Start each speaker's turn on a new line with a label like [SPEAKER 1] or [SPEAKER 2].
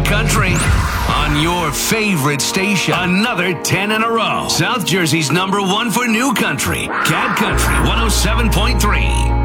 [SPEAKER 1] Country on your favorite station. Another 10 in a row. South Jersey's #1 for new country. Cat Country 107.3.